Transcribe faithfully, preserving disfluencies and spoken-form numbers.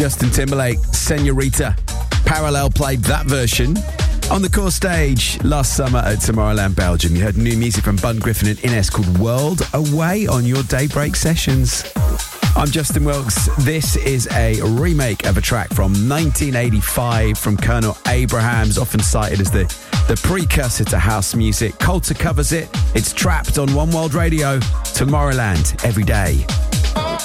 Justin Timberlake, Senorita. Parallel played that version on the core stage last summer at Tomorrowland, Belgium. You heard new music from Bun Griffin and Ines called World Away on your Daybreak sessions. I'm Justin Wilkes. This is a remake of a track from nineteen eighty-five from Colonel Abrahams, often cited as the, the precursor to house music. Coulter covers it. It's Trapped on One World Radio. Tomorrowland, every day.